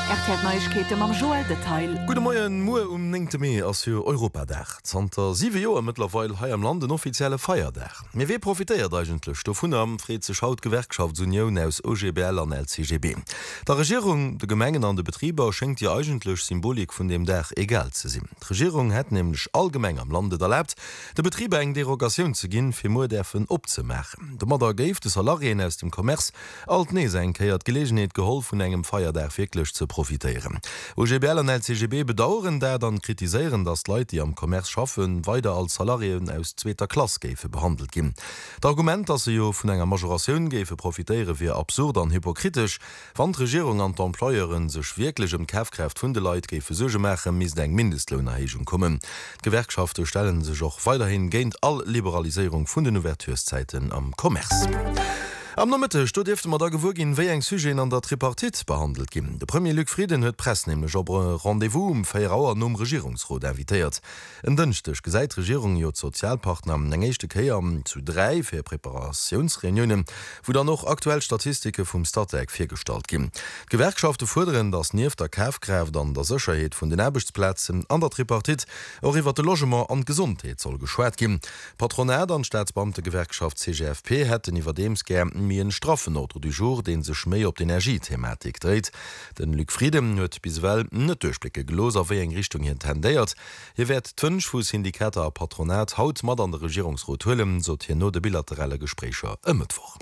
Neuigkeiten am Joel Detail. Gute Morgen, nur 9. Mai als für Europadach. Zanter 7 Jahre mittlerweile hier im Land ein offizielle Feierdach. Mir wie profitiert eigentlich davon am Friedliche Haut-Gewerkschaftsunion aus OGBL und LCGB. Der Regierung, der Gemengen an den Betrieben schenkt ja eigentlich Symbolik von dem Dach egal zu sein. Die Regierung hat nämlich allgemein am Lande erlaubt, der Betriebe eine Derogation zu gehen, für mehr davon abzumachen. Der Mutter gave die Salarien aus dem Kommerz, alt Nesenke hat Gelegenheit geholfen, von einem Feierdach wirklich zu profitieren. OGBL und LCGB bedauern, der dann kritisieren, dass Leute, die am Kommerz schaffen, weiter als Salarien aus zweiter Klasse behandelt gehen. Das Argument, dass sie von einer Majoration profitieren, wäre absurd und hypokritisch. Wenn die Regierung und die Employerinnen sich wirklich um Kaufkraft von den Leuten versuchen machen, müssen eine Mindestlohnerhöhung kommen. Die Gewerkschaften stellen sich auch weiterhin gegen alle Liberalisierung von den Ouverturszeiten am Kommerz. Am Nachmittag dürfte man da gewogin, wie ein Sujet an der Tripartit behandelt gehen. Der Premier Luc Frieden hat Presse nämlich aber ein Rendezvous um 4 Uhr um Regierungsrat invitiert. Ein Dienstag gesagt Regierung ja Sozialpartner am nächsten Kehr zu 3 für Präparationsreunionen, wo dann noch aktuell Statistiken vom Stadtwerk vorgestellt gehen. Gewerkschaften fordern, dass neben der Kaufkraft an der Sicherheit von den Arbeitsplätzen an der Tripartit auch über das Logement und Gesundheit soll geschwert gehen. Patronat und Staatsbeamte-Gewerkschaft CGFP hätten über dem gern mir en Strafenordre du jour, den sech méi op d' Energiethematik dreht. Den Luc Frieden huet biswell net Durchblicke gelos aéi eng Richtung hin tendéiert. Hier werd d'Wënschfussindikator Patronat haut mat an der Regierungsrot hëllen, sot hier no de bilaterale Gesprächer ëmmetwoch.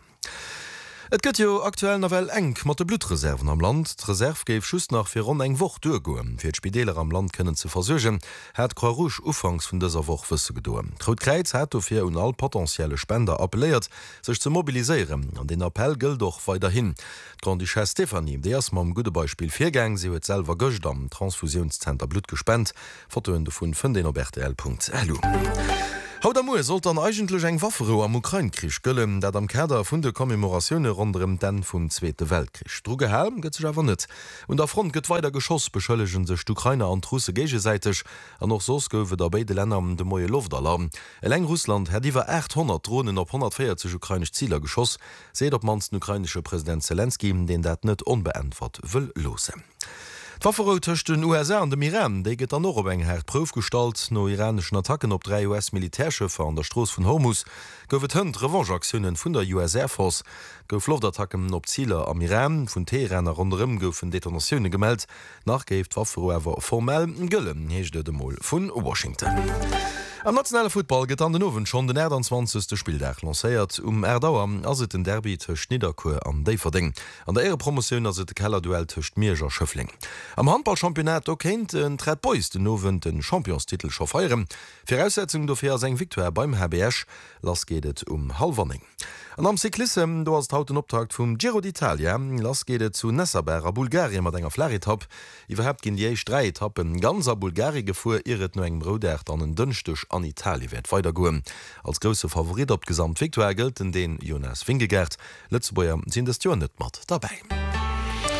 Et gëtt jo aktuell nawel eng mat de Blutreserven am Land. D'Reserv géif schuss nach fir rund eng Woch durgoen. Fir d'Spideler am Land kënnen ze versøgen, hat Croix-Rouge ufangs vun dëser Woch wësse gedoen. Rotkreuz hat fir un all potenzielle Spender appelléiert, sech ze mobiliseieren. An den Appell gëll doch weiterhin. Grandichet Stephanie, dé ass mam gute Beispiel Virgang, se huet selwer gëcht am Transfusionszenter Blut gespent, vertoende vun den Obertel.lu. Haut am Moe sollt an eigentlich eng Waffero am Ukraine-Krieg gëllen, dat am Kader vun de Kommemorationune rondem den vum Zweite Weltkrieg. Drugehelm gëtt sech awer net. Und der Front gëtt weiter Geschoss beschëllegen sech d'Ukrainer an Russe gegesäiteg, an noch sos goufe der beide Länder am de moie Luftalarm. Eng Russland hat iwwer 800 Drohnen op 140 ukrainisch Zieler geschoss, seet op mans den ukrainische Präsident Zelensky, den dat net unbeantwort wëll lose. Waffero tëcht den USA an dem Iran, déi gët an noch op eng her Proufstalt no iranischen Attacken op 3 US-Militärschëffer an der Stroos vun Hormuz, goufet hënd Revancheaktionen vun der US Air Force, gouf Luftattacken op Zieler am Iran, vun Teheran rondem goufen Detonationune gemeldt, nachgeft Waffero awer formell gëllen, heeschte de Moll vun Washington. Am nationale Football gët an den Owen schon den 20. Spieldach lacéiert Erdauer ass et den Derby tëcht Niederkur an Déiverding. An der Promotionun ass et de Kellerduell tëcht Mierger Schëffling. Am Handballchampionat okéint en Trett Boys den Owen den Championstitel scho feieren. Voraussetzung dofir seg Viktoire beim HBS, lass gehtet Halvanning. An am Cyklissem, du hast haut den Optakt vum Giro d'Italia, lass gehtet zu Nessaber a Bulgarien mat enger Flaritap. Iwerhap ginn Jeich 3 Etappen ganzer Bulgari gefuer irret no eng Brodert an en dënchtech an Italien werd weiter goen. Als grosse Favorit op Gesamtviktoire gelten den Jonas Vingegaard. Letzteer sinn des Jo net mat dabei.